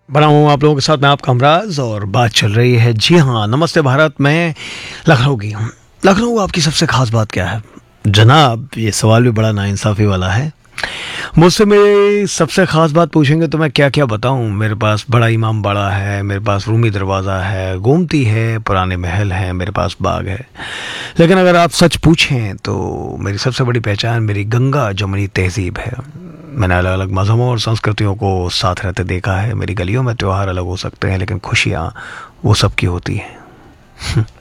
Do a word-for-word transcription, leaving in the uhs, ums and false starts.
बना हूँ आप लोगों के साथ, मैं आपका हमराज और बात चल रही है, जी हाँ, नमस्ते भारत में लखनऊ की। लखनऊ आपकी सबसे खास बात क्या है जनाब? ये सवाल भी बड़ा नाइंसाफ़ी वाला है। मुझसे मेरी सबसे ख़ास बात पूछेंगे तो मैं क्या क्या बताऊं। मेरे पास बड़ा इमाम बाड़ा है, मेरे पास रूमी दरवाज़ा है, गोमती है, पुराने महल हैं, मेरे पास बाग है। लेकिन अगर आप सच पूछें तो मेरी सबसे बड़ी पहचान मेरी गंगा जमुनी तहज़ीब है। मैंने अलग अलग मज़हबों और संस्कृतियों को साथ रहते देखा है। मेरी गलियों में त्यौहार अलग हो सकते हैं लेकिन खुशियाँ वो सबकी होती हैं।